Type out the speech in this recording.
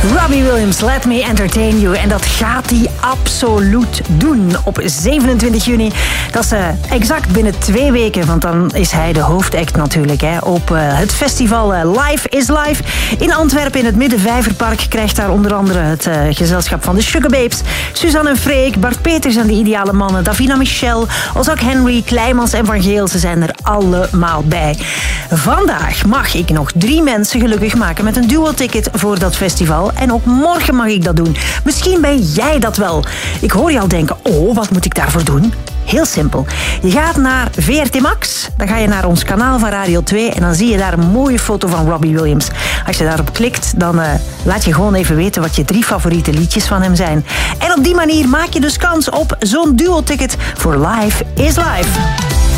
Robbie Williams, Let Me Entertain You. En dat gaat hij absoluut doen op 27 juni. Dat is exact binnen 2 weken, want dan is hij de hoofdact natuurlijk. Op het festival Live is Live in Antwerpen in het Middenvijverpark. Krijgt daar onder andere het gezelschap van de Sugababes, Suzanne en Freek, Bart Peters en de Ideale Mannen, Davina Michel, Ozak Henry, Kleimans en Van Geel. Ze zijn er allemaal bij. Vandaag mag ik nog 3 mensen gelukkig maken met een duo-ticket voor dat festival. En ook morgen mag ik dat doen. Misschien ben jij dat wel. Ik hoor je al denken, wat moet ik daarvoor doen? Heel simpel. Je gaat naar VRT Max, dan ga je naar ons kanaal van Radio 2 en dan zie je daar een mooie foto van Robbie Williams. Als je daarop klikt, dan laat je gewoon even weten wat je 3 favoriete liedjes van hem zijn. En op die manier maak je dus kans op zo'n duo-ticket voor Live is Live.